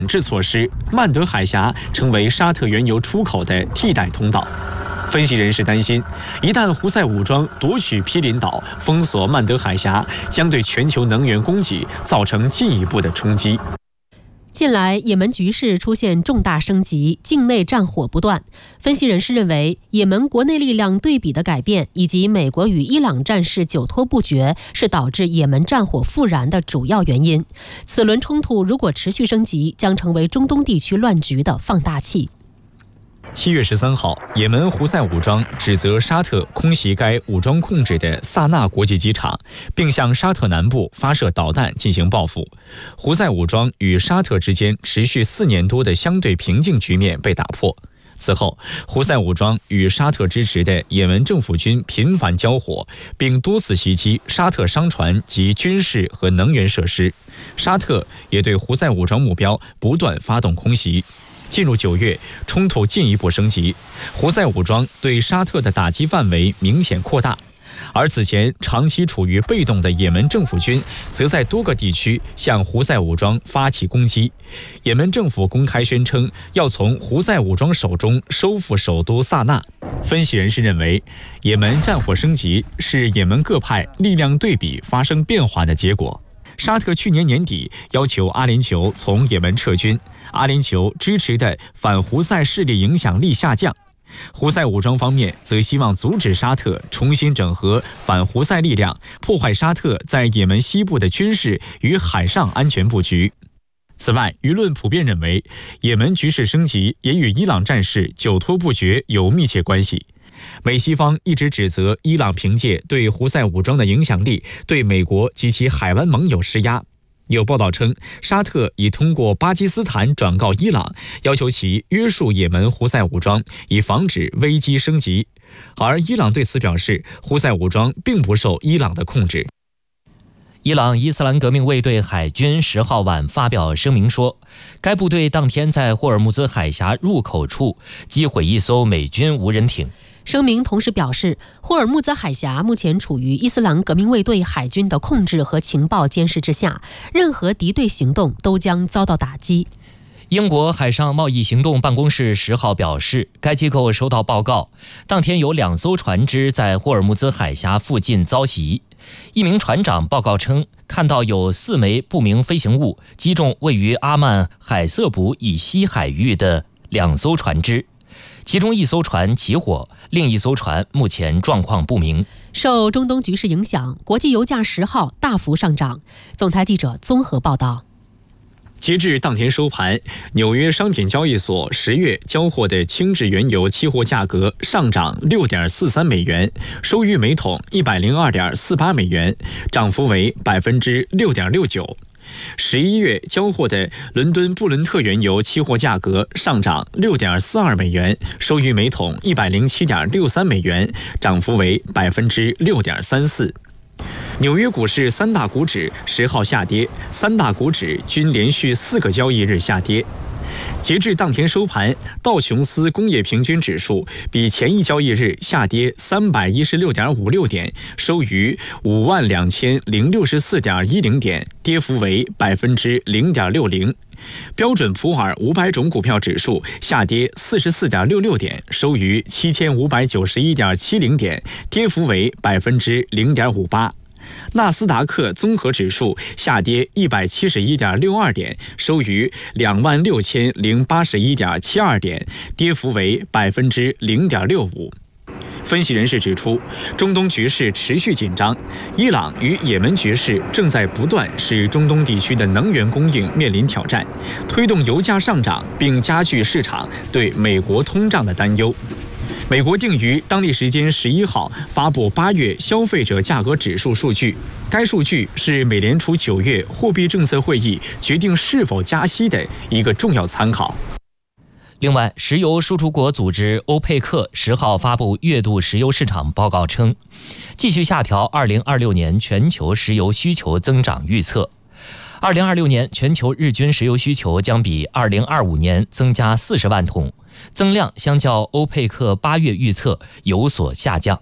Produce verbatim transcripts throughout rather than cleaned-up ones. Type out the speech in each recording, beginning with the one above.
制措施，曼德海峡成为沙特原油出口的替代通道。分析人士担心，一旦胡塞武装夺取毗邻岛，封锁曼德海峡，将对全球能源供给造成进一步的冲击。 近来，也门局势出现重大升级，境内战火不断。分析人士认为，也门国内力量对比的改变，以及美国与伊朗战事久拖不决，是导致也门战火复燃的主要原因。此轮冲突如果持续升级，将成为中东地区乱局的放大器。 七月十三号，也门胡塞武装指责沙特空袭该武装控制的萨那国际机场，并向沙特南部发射导弹进行报复。胡塞武装与沙特之间持续四年多的相对平静局面被打破。此后，胡塞武装与沙特支持的也门政府军频繁交火，并多次袭击沙特商船及军事和能源设施。沙特也对胡塞武装目标不断发动空袭。进入九月，冲突进一步升级，胡塞武装对沙特的打击范围明显扩大，而此前长期处于被动的也门政府军则在多个地区向胡塞武装发起攻击。也门政府公开宣称要从胡塞武装手中收复首都萨那。分析人士认为，也门战火升级是也门各派力量对比发生变化的结果。沙特去年年底要求阿联酋从也门撤军，阿联酋支持的反胡塞势力影响力下降。胡塞武装方面则希望阻止沙特重新整合反胡塞力量，破坏沙特在也门西部的军事与海上安全布局。此外，舆论普遍认为，也门局势升级也与伊朗战事久拖不决有密切关系。美西方一直指责伊朗凭借对胡塞武装的影响力，对美国及其海湾盟友施压。有报道称，沙特已通过巴基斯坦转告伊朗，要求其约束也门胡塞武装，以防止危机升级。而伊朗对此表示，胡塞武装并不受伊朗的控制。 伊朗伊斯兰革命卫队海军十号晚发表声明说，该部队当天在霍尔木兹海峡入口处击毁一艘美军无人艇。 声明同时表示，霍尔木兹海峡目前处于伊斯兰革命卫队海军的控制和情报监视之下，任何敌对行动都将遭到打击。 英国海上贸易行动办公室十号表示，该机构收到报告，当天有两艘船只在霍尔木兹海峡附近遭袭。一名船长报告称，看到有四枚不明飞行物击中位于阿曼海瑟卜以西海域的两艘船只，其中一艘船起火，另一艘船目前状况不明。 受中东局势影响，国际油价十号大幅上涨。总台记者综合报道。 截至当天收盘，纽约商品交易所十月交货的轻质原油期货价格上涨 六点四三美元，收于每桶 一百零二点四八美元，涨幅为 百分之六点六九。十一月交货的伦敦布伦特原油期货价格上涨 六点四二美元，收于每桶 一百零七点六三美元，涨幅为 百分之六点三四。纽约股市三大股指十号下跌，三大股指均连续四个交易日下跌。截至当天收盘，道琼斯工业平均指数比前一交易日下跌 三百一十六点五六点，收于 五万两千零六十四点一零点，跌幅为 百分之零点六零。标准普尔五百种股票指数下跌 四十四点六六点，收于 七千五百九十一点七零点，跌幅为 百分之零点五八。纳斯达克综合指数下跌 一百七十一点六二点，收于 两万六千零八十一点七二点，跌幅为 百分之零点六五。分析人士指出，中东局势持续紧张，伊朗与也门局势正在不断使中东地区的能源供应面临挑战，推动油价上涨，并加剧市场对美国通胀的担忧。美国定于当地时间十一号发布八月消费者价格指数数据，该数据是美联储九月货币政策会议决定是否加息的一个重要参考。 另外，石油输出国组织欧佩克十号发布月度石油市场报告称，继续下调二零二六年全球石油需求增长预测。二零二六年全球日均石油需求将比二零二五年增加四十万桶，增量相较欧佩克八月预测有所下降。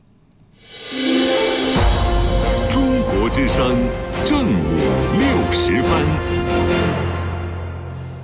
中国之声正午六时分。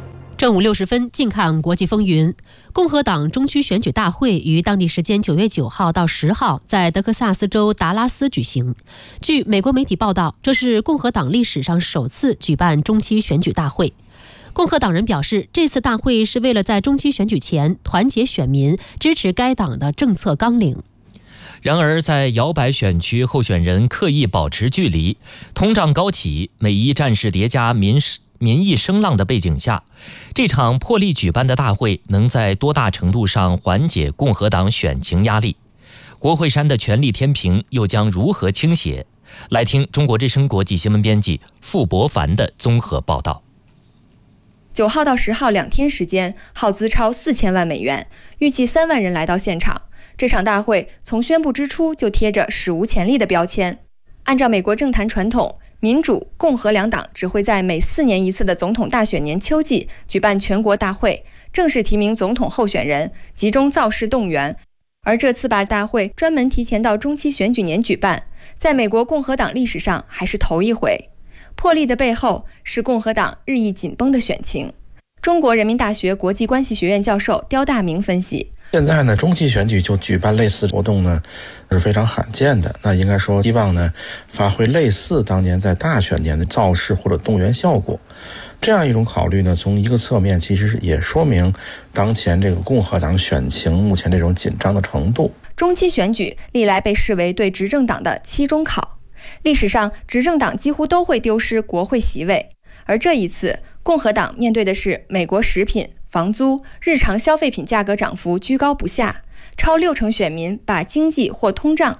正午六十分，近看国际风云。共和党中区选举大会于当地时间九月九号到十号在德克萨斯州达拉斯举行。据美国媒体报道，这是共和党历史上首次举办中期选举大会。共和党人表示，这次大会是为了在中期选举前团结选民，支持该党的政策纲领。 然而，在摇摆选区候选人刻意保持距离、通胀高企、美伊战事叠加民民意声浪的背景下，这场破例举办的大会能在多大程度上缓解共和党选情压力？国会山的权力天平又将如何倾斜？来听中国之声国际新闻编辑傅博凡的综合报道。 九号到十号两天时间，耗资超四千万美元，预计三万人来到现场。这场大会从宣布之初就贴着史无前例的标签。按照美国政坛传统，民主、共和两党只会在每四年一次的总统大选年秋季举办全国大会，正式提名总统候选人，集中造势动员。而这次把大会专门提前到中期选举年举办，在美国共和党历史上还是头一回。破例的背后是共和党日益紧绷的选情。中国人民大学国际关系学院教授刁大明分析， 现在呢，中期选举就举办类似活动呢，是非常罕见的。那应该说，希望呢，发挥类似当年在大选年的造势或者动员效果。这样一种考虑呢，从一个侧面其实也说明当前这个共和党选情目前这种紧张的程度。 中期选举历来被视为对执政党的期中考，历史上执政党几乎都会丢失国会席位，而这一次，共和党面对的是美国食品、房租、日常消费品价格涨幅居高不下，超六成选民把经济或通胀